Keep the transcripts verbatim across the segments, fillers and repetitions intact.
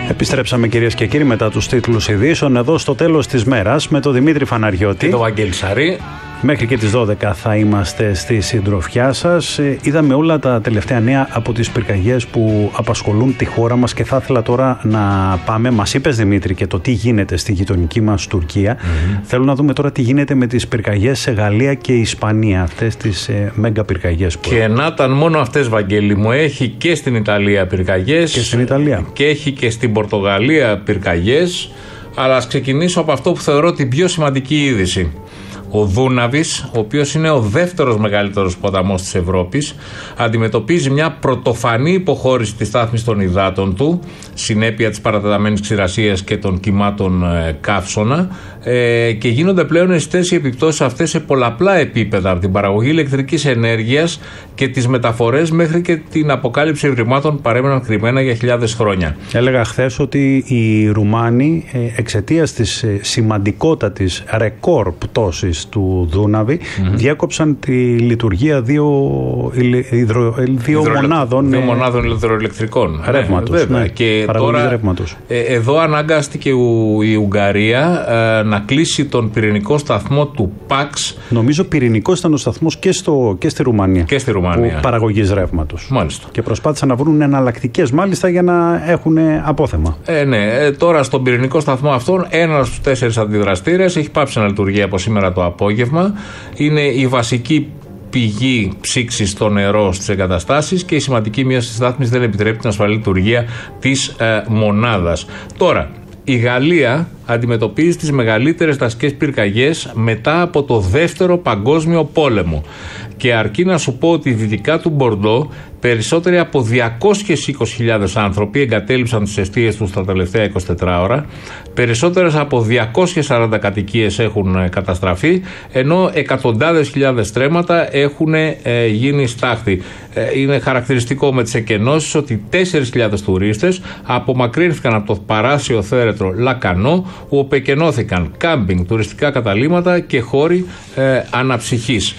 Επιστρέψαμε, κυρίες και κύριοι, μετά τους τίτλους ειδήσεων εδώ στο τέλος της μέρας με τον Δημήτρη Φαναριώτη και τον Βαγγέλη Σαρή. Μέχρι και τις δώδεκα θα είμαστε στη συντροφιά σας. Είδαμε όλα τα τελευταία νέα από τις πυρκαγιές που απασχολούν τη χώρα μας και θα ήθελα τώρα να πάμε. Μας είπες, Δημήτρη, και το τι γίνεται στη γειτονική μας Τουρκία. Mm-hmm. Θέλω να δούμε τώρα τι γίνεται με τις πυρκαγιές σε Γαλλία και Ισπανία, αυτές τις ε, μέγα πυρκαγιές που... Και να ήταν μόνο αυτές, Βαγγέλη μου, έχει και στην Ιταλία πυρκαγιές. Και στην Ιταλία. Και έχει και στην Πορτογαλία πυρκαγιές. Αλλά ας ξεκινήσω από αυτό που θεωρώ την πιο σημαντική είδηση. Ο Δούναβης, ο οποίος είναι ο δεύτερος μεγαλύτερος ποταμός της Ευρώπης, αντιμετωπίζει μια πρωτοφανή υποχώρηση της στάθμης των υδάτων του, συνέπεια της παρατεταμένης ξηρασίας και των κυμάτων ε, καύσωνα, ε, και γίνονται πλέον αισθητές οι επιπτώσεις αυτές σε πολλαπλά επίπεδα, από την παραγωγή ηλεκτρικής ενέργειας και τις μεταφορές μέχρι και την αποκάλυψη ευρημάτων που παρέμεναν κρυμμένα για χιλιάδες χρόνια. Έλεγα χθες ότι οι Ρουμάνοι, εξαιτίας της σημαντικότατης ρεκόρ πτώσης του Δούναβη, mm-hmm. διέκοψαν τη λειτουργία δύο, υδρο, δύο Υδρο, μονάδων δύο μονάδων υδροηλεκτρικών ρεύματος. Ναι, ναι, και παραγωγής τώρα, ρεύματος. Ε, εδώ αναγκάστηκε ο, η Ουγγαρία ε, να κλείσει τον πυρηνικό σταθμό του Παξ. Νομίζω πυρηνικός ήταν ο σταθμός και, στο, και στη Ρουμανία. Και στη Ρουμανία. Που παραγωγής ρεύματος. Μάλιστα. Και προσπάθησαν να βρουν εναλλακτικές, μάλιστα, για να έχουν απόθεμα. Ε, ναι, ε, τώρα στον πυρηνικό σταθμό αυτόν, ένας στους τέσσερις αντιδραστήρες έχει πάψει να λειτουργεί από σήμερα το απόγευμα. Είναι η βασική πηγή ψήξης στο νερό στις εγκαταστάσεις και η σημαντική μείωση της στάθμης δεν επιτρέπει την ασφαλή λειτουργία της ε, μονάδας. Τώρα, η Γαλλία αντιμετωπίζει τις μεγαλύτερες δασικές πυρκαγιές μετά από το δεύτερο παγκόσμιο πόλεμο. Και αρκεί να σου πω ότι δυτικά του Μπορντό περισσότεροι από διακόσιες είκοσι χιλιάδες άνθρωποι εγκατέλειψαν τις εστίες τους τα τελευταία εικοσιτέσσερις ώρα. Περισσότερες από διακόσιες σαράντα κατοικίες έχουν καταστραφεί, ενώ εκατοντάδες χιλιάδες στρέμματα έχουν ε, γίνει στάχτη. Ε, είναι χαρακτηριστικό με τις εκενώσεις ότι τέσσερις χιλιάδες τουρίστες απομακρύνθηκαν από το παράσιο θέρετρο Λακανό, όπου εκενώθηκαν κάμπινγκ, τουριστικά καταλύματα και χώροι ε, αναψυχής.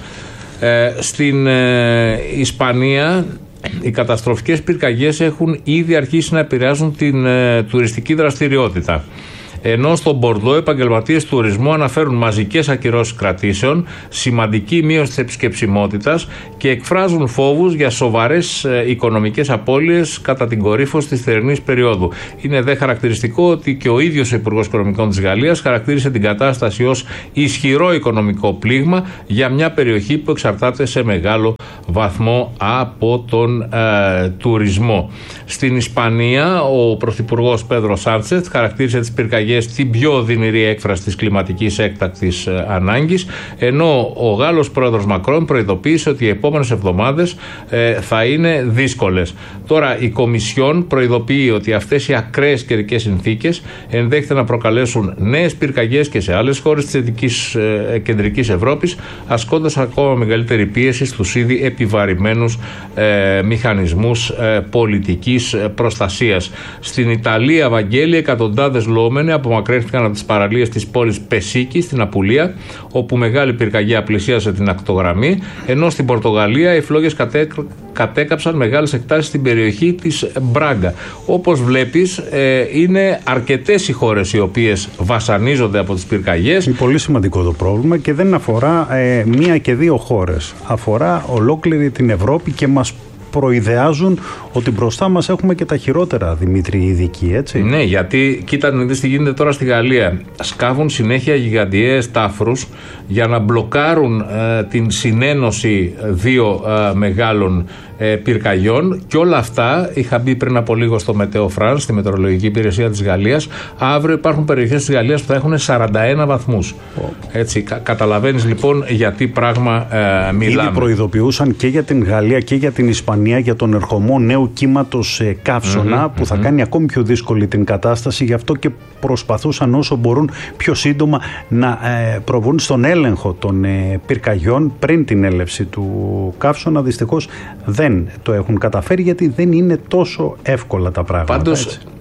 Ε, στην ε, Ισπανία οι καταστροφικές πυρκαγιές έχουν ήδη αρχίσει να επηρεάζουν την ε, τουριστική δραστηριότητα. Ενώ στον Μπορντό επαγγελματίες τουρισμού αναφέρουν μαζικές ακυρώσεις κρατήσεων, σημαντική μείωση της επισκεψιμότητας και εκφράζουν φόβους για σοβαρές ε, οικονομικές απώλειες κατά την κορύφωση της θερινής περίοδου. Είναι δε χαρακτηριστικό ότι και ο ίδιος ο Υπουργός Οικονομικών της Γαλλίας χαρακτήρισε την κατάσταση ως ισχυρό οικονομικό πλήγμα για μια περιοχή που εξαρτάται σε μεγάλο βαθμό από τον ε, τουρισμό. Στην Ισπανία, ο Πρωθυπουργός Πέδρο Σάντσεθ χαρακτήρισε τις πυρκαγιές την πιο οδυνηρή έκφραση της κλιματικής έκτακτης ε, ανάγκης, ενώ ο Γάλλος πρόεδρος Μακρόν προειδοποίησε ότι οι επόμενες εβδομάδες ε, θα είναι δύσκολες. Τώρα η Κομισιόν προειδοποιεί ότι αυτές οι ακραίες καιρικές συνθήκες ενδέχεται να προκαλέσουν νέες πυρκαγιές και σε άλλες χώρες της Δυτικής, ε, Κεντρικής Ευρώπης, ασκώντας ακόμα μεγαλύτερη πίεση στους ήδη επιβαρημένους ε, μηχανισμούς ε, πολιτικής προστασίας. Στην Ιταλία, Βαγγέλη, εκατοντάδες λόμενοι απομακρύνθηκαν από τις παραλίες της πόλης Πεσίκη στην Απουλία, όπου μεγάλη πυρκαγιά πλησίασε την ακτογραμμή, ενώ στην Πορτογαλία οι φλόγες κατέ, κατέκαψαν μεγάλες εκτάσεις στην περιοχή της Μπράγκα. Όπως βλέπεις, ε, είναι αρκετές οι χώρες οι οποίες βασανίζονται από τις πυρκαγιές. Είναι πολύ σημαντικό το πρόβλημα και δεν αφορά ε, μία και δύο χώρες. Αφορά ολόκληρη την Ευρώπη και μας προειδεάζουν ότι μπροστά μας έχουμε και τα χειρότερα, Δημήτρη, ειδικοί, έτσι. Ναι, γιατί κοίτα να δεις τι γίνεται τώρα στη Γαλλία. Σκάβουν συνέχεια γιγαντιαίες τάφρους για να μπλοκάρουν ε, την συνένωση δύο ε, μεγάλων ε, πυρκαγιών, και όλα αυτά είχα μπει πριν από λίγο στο Μετέο Φρανς, στη μετεωρολογική υπηρεσία της Γαλλίας. Αύριο υπάρχουν περιοχές της Γαλλίας που θα έχουν σαράντα ένα βαθμούς. Oh. Έτσι, κα, καταλαβαίνεις λοιπόν γιατί πράγμα ε, μιλάμε. Ήδη προειδοποιούσαν και για την Γαλλία και για την Ισπανία για τον ερχομό νέου κύματος ε, καύσωνα, mm-hmm, που θα mm-hmm. κάνει ακόμη πιο δύσκολη την κατάσταση. Γι' αυτό και προσπαθούσαν όσο μπορούν πιο σύντομα να ε, προβούν στον έλεγχο των ε, πυρκαγιών πριν την έλευση του καύσωνα. Δυστυχώς δεν το έχουν καταφέρει, γιατί δεν είναι τόσο εύκολα τα πράγματα. Πάντως, έτσι.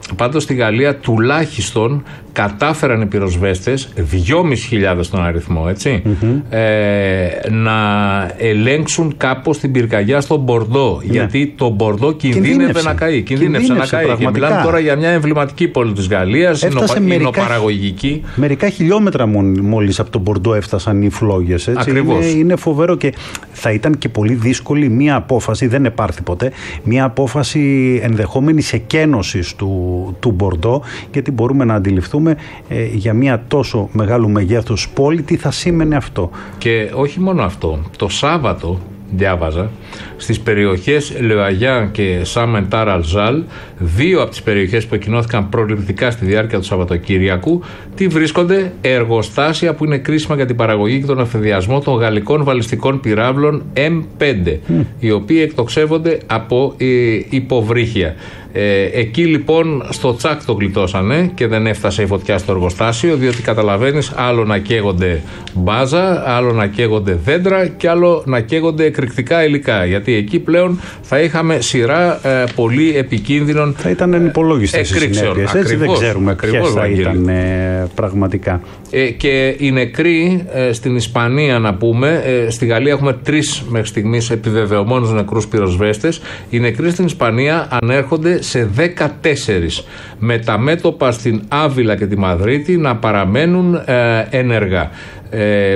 Πάντως στη Γαλλία τουλάχιστον κατάφεραν οι πυροσβέστες, δυόμισι χιλιάδες τον αριθμό, έτσι, mm-hmm. ε, να ελέγξουν κάπως την πυρκαγιά στο Μπορντό. Yeah. Γιατί το Μπορντό κινδύνευε να καεί. Κινδύνευε να καεί. Και μιλάμε τώρα για μια εμβληματική πόλη της Γαλλίας, εινοπαραγωγική. Μερικά χιλιόμετρα μόλις από τον Μπορντό έφτασαν οι φλόγες. Ακριβώς. Είναι, είναι φοβερό και θα ήταν και πολύ δύσκολη μια απόφαση, δεν επάρθη ποτέ, μια απόφαση ενδεχόμενης εκένωσης του, του Μπορντό, γιατί μπορούμε να αντιληφθούμε ε, για μια τόσο μεγάλου μεγέθους πόλη τι θα σήμαινε αυτό. Και όχι μόνο αυτό, το Σάββατο διάβαζα στις περιοχές Λεωαγιά και Σάμεντάρ Αλζάλ, δύο από τις περιοχές που εκκοινώθηκαν προληπτικά στη διάρκεια του Σαββατοκύριακου, τι βρίσκονται εργοστάσια που είναι κρίσιμα για την παραγωγή και τον εφεδιασμό των γαλλικών βαλιστικών πυράβλων εμ πέντε, mm. οι οποίοι εκτοξεύονται από ε, υποβρύχια. Ε, εκεί λοιπόν στο τσάκ το γλιτώσανε και δεν έφτασε η φωτιά στο εργοστάσιο, διότι καταλαβαίνεις, άλλο να καίγονται μπάζα, άλλο να καίγονται δέντρα και άλλο να καίγονται εκρηκτικά υλικά, γιατί εκεί πλέον θα είχαμε σειρά ε, πολύ επικίνδυνων θα ήταν ανυπολόγιστες οι συνέπειες, έτσι δεν ξέρουμε ποιες θα ήταν ε, πραγματικά. Ε, και οι νεκροί ε, στην Ισπανία, να πούμε, ε, στη Γαλλία έχουμε τρεις μέχρι στιγμής επιβεβαιωμένους νεκρούς πυροσβέστες, οι νεκροί στην Ισπανία ανέρχονται σε δεκατέσσερις, με τα μέτωπα στην Άβυλα και τη Μαδρίτη να παραμένουν ε, ενεργά. Ε,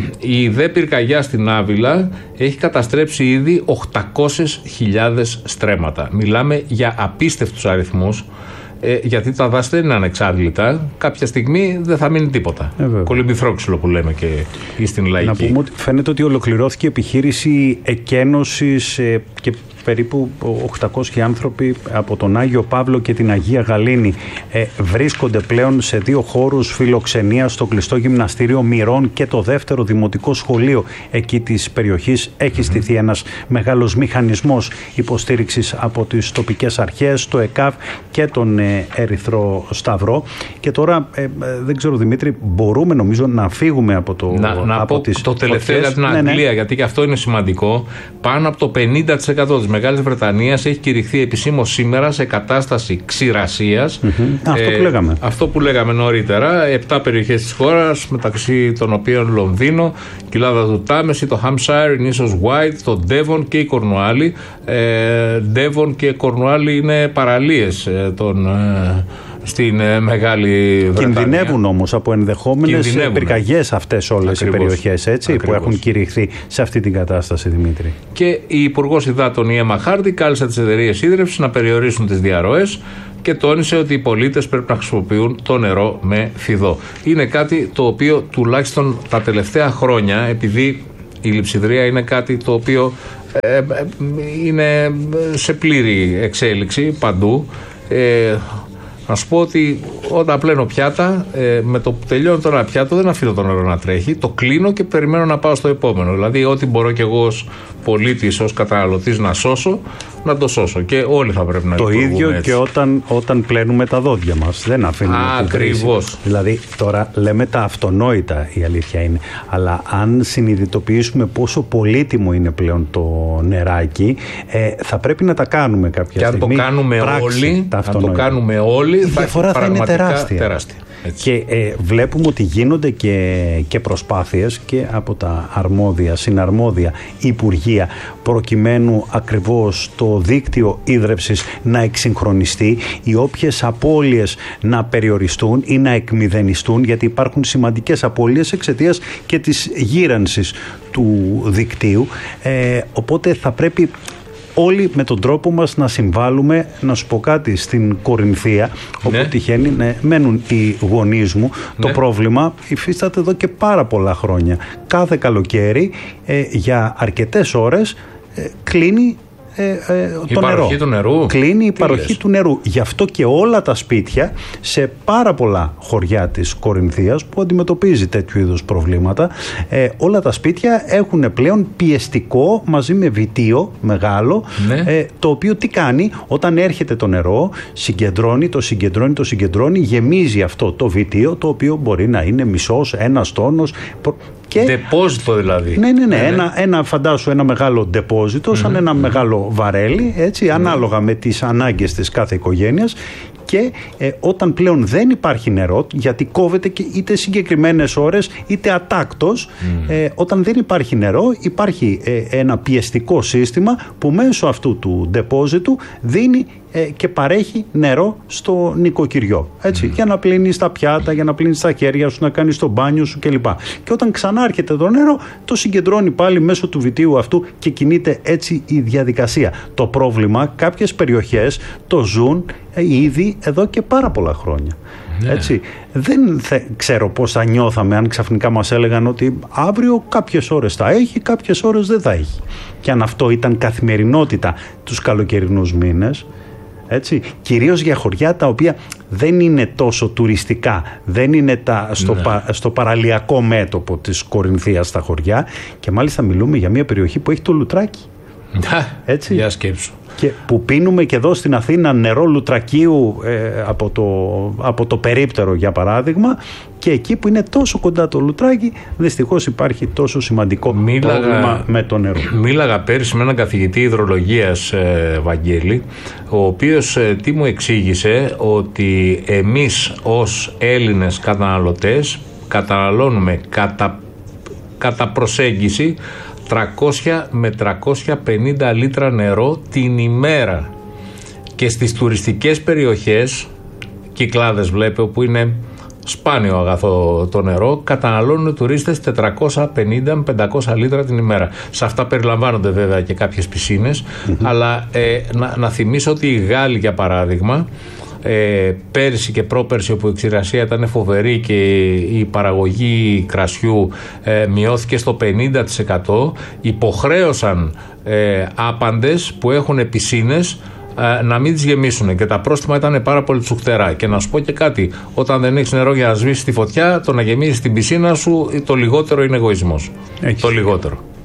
η δε πυρκαγιά στην Άβυλα έχει καταστρέψει ήδη οκτακόσιες χιλιάδες στρέμματα. Μιλάμε για απίστευτους αριθμούς, ε, γιατί τα δάση δεν είναι ανεξάρτητα. Κάποια στιγμή δεν θα μείνει τίποτα. Ε, Κολυμπηθρόξυλο που λέμε και ή στην λαϊκή. Να πούμε ότι φαίνεται ότι ολοκληρώθηκε η επιχείρηση εκένωσης ε, και περίπου οκτακόσιοι άνθρωποι από τον Άγιο Παύλο και την Αγία Γαλήνη ε, βρίσκονται πλέον σε δύο χώρους φιλοξενίας, στο κλειστό γυμναστήριο Μυρών και το δεύτερο δημοτικό σχολείο εκεί της περιοχής. Έχει στηθεί ένας μεγάλος μηχανισμός υποστήριξης από τις τοπικές αρχές, το ΕΚΑΒ και τον ε, Ερυθρό Σταυρό. Και τώρα ε, ε, δεν ξέρω, Δημήτρη, μπορούμε νομίζω να φύγουμε από το Να, να από πω τις το τελευταίο για την ναι, Αγγλία, ναι. γιατί και αυτό είναι σημαντικό. Πάνω από το πενήντα τοις εκατό της Μεγάλης Βρετανίας έχει κηρυχθεί επισήμως σήμερα σε κατάσταση ξηρασίας. Mm-hmm. Ε, αυτό που λέγαμε. Αυτό που λέγαμε νωρίτερα. Επτά περιοχές της χώρας, μεταξύ των οποίων Λονδίνο, κοιλάδα του Τάμεση, το Hampshire, η νήσος White, το Devon και η Κορνουάλη. Ε, Devon και Κορνουάλη είναι παραλίες ε, των... Ε, στην ε, Μεγάλη Βρετανία. Κινδυνεύουν όμως από ενδεχόμενες πυρκαγιές αυτές όλες οι περιοχές, έτσι, Ακριβώς. που έχουν κηρυχθεί σε αυτή την κατάσταση, Δημήτρη. Και η Υπουργός Υδάτων, η Έμα Χάρντι, κάλεσε τις εταιρείες ίδρευσης να περιορίσουν τις διαρροές και τόνισε ότι οι πολίτες πρέπει να χρησιμοποιούν το νερό με φιδό. Είναι κάτι το οποίο τουλάχιστον τα τελευταία χρόνια, επειδή η λειψιδρία είναι κάτι το οποίο ε, ε, είναι σε πλήρη εξέλιξη παντού, ε, να σου πω ότι όταν πλένω πιάτα, ε, με το που τελειώνω το ένα πιάτο δεν αφήνω το νερό να τρέχει, το κλείνω και περιμένω να πάω στο επόμενο. Δηλαδή, ό,τι μπορώ κι εγώ ως πολίτης, ως καταναλωτής να σώσω, να το σώσω. Και όλοι θα πρέπει να το λειτουργούμε ίδιο έτσι. Και όταν, όταν πλένουμε τα δόντια μας. Δεν αφήνουμε. Ακριβώς. Δηλαδή, τώρα λέμε τα αυτονόητα, η αλήθεια είναι. Αλλά αν συνειδητοποιήσουμε πόσο πολύτιμο είναι πλέον το νεράκι, ε, θα πρέπει να τα κάνουμε κάποια και στιγμή. Και αν το κάνουμε όλοι, αν το κάνουμε όλοι, η διαφορά θα, θα είναι τεράστια. τεράστια. Έτσι. Και ε, βλέπουμε ότι γίνονται και, και προσπάθειες και από τα αρμόδια, συναρμόδια υπουργεία, προκειμένου ακριβώς το δίκτυο ίδρευσης να εξυγχρονιστεί, οι όποιες απώλειες να περιοριστούν ή να εκμηδενιστούν, γιατί υπάρχουν σημαντικές απώλειες εξαιτίας και της γύρανσης του δικτύου. Ε, οπότε θα πρέπει όλοι με τον τρόπο μας να συμβάλλουμε. Να σου πω κάτι, στην Κορινθία, ναι. όπου τυχαίνει, ναι, μένουν οι γονείς μου, ναι. το πρόβλημα υφίσταται εδώ και πάρα πολλά χρόνια. Κάθε καλοκαίρι ε, για αρκετές ώρες ε, κλείνει Ε, ε, η το παροχή νερό. του νερού. Κλείνει η Τι παροχή λες? του νερού. Γι' αυτό και όλα τα σπίτια σε πάρα πολλά χωριά της Κορινθίας που αντιμετωπίζει τέτοιου είδους προβλήματα, ε, όλα τα σπίτια έχουν πλέον πιεστικό μαζί με βιτίο μεγάλο, ναι. ε, το οποίο τι κάνει? Όταν έρχεται το νερό, συγκεντρώνει, το συγκεντρώνει, το συγκεντρώνει, γεμίζει αυτό το βιτίο, το οποίο μπορεί να είναι μισός, ένας τόνος. Και... Ντεπόζιτο δηλαδή. Ναι, ναι, ναι. ναι. Ένα, ένα, φαντάσου ένα μεγάλο ντεπόζιτο, σαν mm-hmm. ένα μεγάλο βαρέλι, έτσι, mm-hmm. ανάλογα με τις ανάγκες της κάθε οικογένειας. Και ε, όταν πλέον δεν υπάρχει νερό, γιατί κόβεται και είτε συγκεκριμένες ώρες είτε ατάκτως, mm. ε, όταν δεν υπάρχει νερό υπάρχει ε, ένα πιεστικό σύστημα που μέσω αυτού του ντεπόζιτου δίνει ε, και παρέχει νερό στο νοικοκυριό. Έτσι, mm. για να πλύνεις τα πιάτα, για να πλύνεις τα χέρια σου, να κάνεις το μπάνιο σου κλπ. Και όταν ξανάρχεται το νερό, το συγκεντρώνει πάλι μέσω του βιτίου αυτού και κινείται έτσι η διαδικασία. Το πρόβλημα, κάποιες περιοχές το ζουν ήδη εδώ και πάρα πολλά χρόνια. Ναι. Έτσι. Δεν θε, ξέρω πώς θα νιώθαμε αν ξαφνικά μας έλεγαν ότι αύριο κάποιες ώρες θα έχει, κάποιες ώρες δεν θα έχει. Και αν αυτό ήταν καθημερινότητα τους καλοκαιρινούς μήνες, έτσι, κυρίως για χωριά τα οποία δεν είναι τόσο τουριστικά, δεν είναι τα, στο, ναι. πα, στο παραλιακό μέτωπο της Κορινθίας τα χωριά, και μάλιστα μιλούμε για μια περιοχή που έχει το λουτράκι. Έτσι. Για σκέψου. Και που πίνουμε και εδώ στην Αθήνα νερό λουτρακίου ε, από, το, από το περίπτερο, για παράδειγμα, και εκεί που είναι τόσο κοντά το λουτράκι δυστυχώς υπάρχει τόσο σημαντικό μίλαγα, πρόβλημα με το νερό. Μίλαγα πέρυσι με έναν καθηγητή υδρολογίας, ε, Βαγγέλη, ο οποίος ε, τι μου εξήγησε, ότι εμείς ως Έλληνες καταναλωτές καταναλώνουμε κατά, κατά προσέγγιση τριακόσια με τριακόσια πενήντα λίτρα νερό την ημέρα, και στις τουριστικές περιοχές, Κυκλάδες βλέπω, όπου είναι σπάνιο αγαθό το νερό, καταναλώνουν οι τουρίστες τετρακόσια πενήντα με πεντακόσια λίτρα την ημέρα. Σε αυτά περιλαμβάνονται βέβαια και κάποιες πισίνες, mm-hmm. αλλά ε, να, να θυμίσω ότι οι Γάλλοι, για παράδειγμα, Ε, πέρυσι και πρόπερσι, όπου η ξηρασία ήταν φοβερή και η παραγωγή κρασιού ε, μειώθηκε στο πενήντα τοις εκατό, υποχρέωσαν ε, άπαντες που έχουν πισίνες ε, να μην τις γεμίσουν, και τα πρόστιμα ήταν πάρα πολύ τσουχτερά. Και να σου πω και κάτι, όταν δεν έχεις νερό για να σβήσεις τη φωτιά, το να γεμίσεις την πισίνα σου, το λιγότερο είναι εγωισμός. Έχεις. Το λιγότερο.